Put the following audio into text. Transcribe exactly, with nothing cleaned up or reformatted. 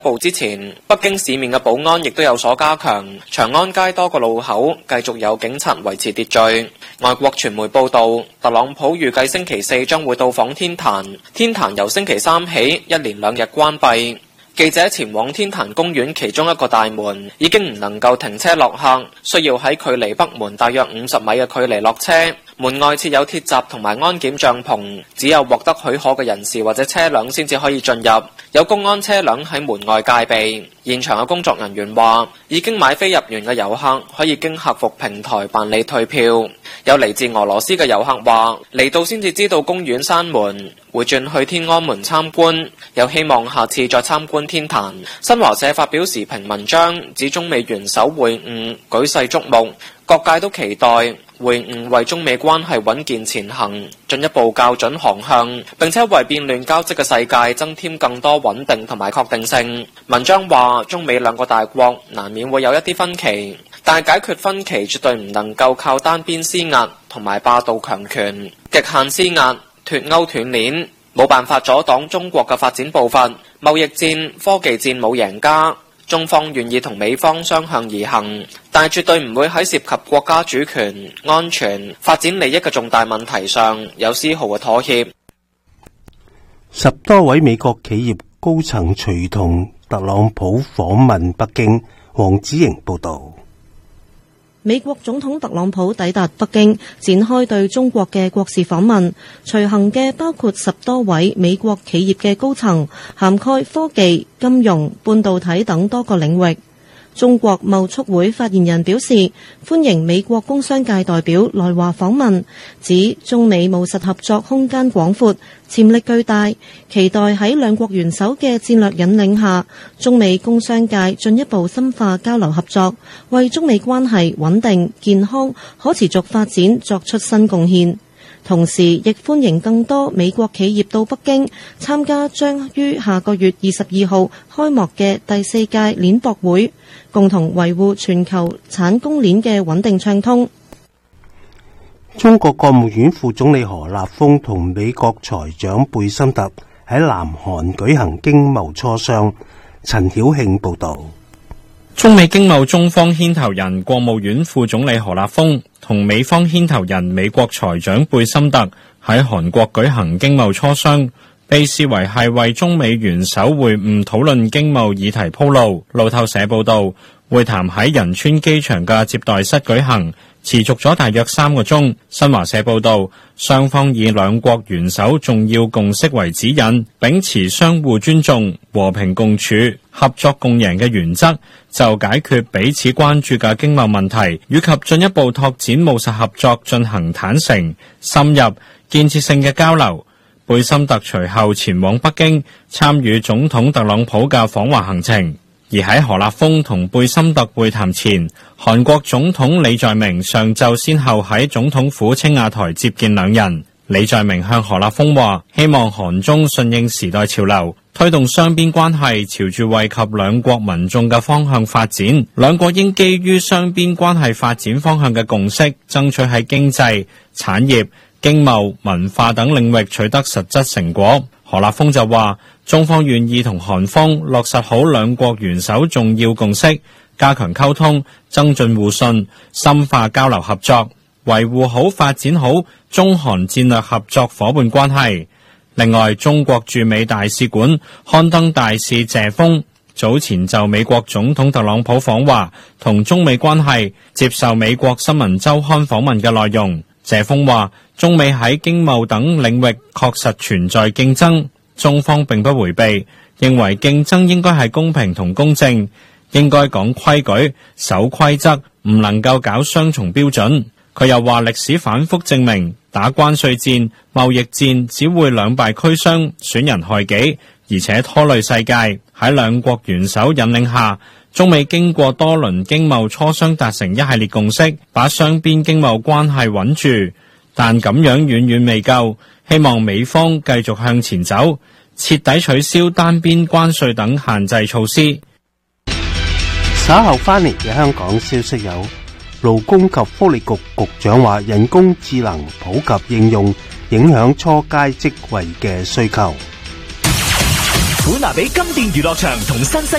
布之前，北京市面嘅保安亦都有所加強，長安街多個路口繼續有警察維持秩序。外國傳媒報道，特朗普預計星期四將會到訪天壇，天壇由星期三起一連兩日關閉。記者前往天壇公園其中一個大門，已經唔能夠停車落客，需要喺距離北門大約五十米嘅距離落車。門外設有鐵閘同埋安檢帳篷，只有獲得許可嘅人士或者車輛先至可以進入。有公安車輛喺門外戒備。現場嘅工作人員話，已經買飛入園嘅遊客可以經客服平台辦理退票。有嚟自俄羅斯嘅遊客話，嚟到先至知道公園閂門，會轉去天安門參觀，又希望下次再參觀天壇。新華社發表時評文章指，中美元首會晤舉世矚目，各界都期待會晤為中美關係穩健前行進一步校準航向，並且為變亂交織嘅世界增添更多穩定同埋確定性。文章話，中美兩個大國難免會有一啲分歧，但係解決分歧絕對唔能夠靠單邊施壓同埋霸道強權、極限施壓、脫鈎斷鏈，冇辦法阻擋中國嘅發展步伐。貿易戰、科技戰冇贏家。中方願意同美方相向而行，但係絕對唔會喺涉及國家主權、安全、發展利益嘅重大問題上有絲毫嘅妥協。 十多位美國企業高層隨同特朗普訪問北京。黃子瑩報道。 美國總統特朗普抵達北京，展開對中國嘅國事訪問，隨行嘅包括十多位美國企業嘅高層，涵蓋科技、金融、半導體等多個領域。中國貿促會發言人表示，歡迎美國工商界代表來華訪問，指中美務實合作空間廣闊，潛力巨大，期待喺兩國元首嘅戰略引領下，中美工商界進一步深化交流合作，為中美關係穩定、健康、可持續發展作出新貢獻。同時亦歡迎更多美國企業到北京參加將於下個月二十二號開幕嘅第四屆鏈博會，共同維護全球產供鏈嘅穩定暢通。 中國國務院副總理何立峰同美國財長貝森特喺南韓舉行經貿磋商。陳曉慶報道。 中美經貿中方牽頭人國務院副總理何立峰同美方牽頭人美國財長貝森特喺韓國舉行經貿磋商，被視為係為中美元首會晤討論經貿議題鋪路。路透社報道，會談喺仁川機場嘅接待室舉行，持續咗大約三個鐘。新華社報道，雙方以兩國元首重要共識為指引，秉持相互尊重、和平共處、合作共贏嘅原則，就解決彼此關注嘅經貿問題以及進一步拓展務實合作進行坦誠、深入、建設性嘅交流。貝森特隨後前往北京參與總統特朗普嘅訪華行程。而喺何立峰同貝森特會談前，韓國總統李在明上晝先後喺總統府青瓦台接見兩人。李在明向何立峰話，希望韓中順應時代潮流，推動雙邊關係朝住惠及兩國民眾嘅方向發展。兩國應基於雙邊關係發展方向嘅共識，爭取喺經濟、產業、經貿、文化等領域取得實質成果。何立峰就話，中方願意同韓方落實好兩國元首重要共識，加強溝通，增進互信，深化交流合作，維護好發展好中韓戰略合作夥伴關係。另外，中國駐美大使館刊登大使謝鋒早前就美國總統特朗普訪華同中美關係接受美國新聞周刊訪問嘅內容。謝鋒話，中美喺經貿等領域確實存在競爭，中方並不迴避，認為競爭應該係公平同公正，應該講規矩、守規則，唔能夠搞雙重標準。佢又話，歷史反覆證明，打關稅戰、貿易戰只會兩敗俱傷，損人害己，而且拖累世界。喺兩國元首引領下，中美經過多輪經貿磋商達成一系列共識，把雙邊經貿關係穩住，但咁樣遠遠未夠，希望美方繼續向前走，徹底取消單邊關稅等限制措施。 稍後翻嚟嘅香港消息有，勞工及福利局局長話，人工智能普及應用影響初階職位嘅需求。 本拿比金店娛樂場同新西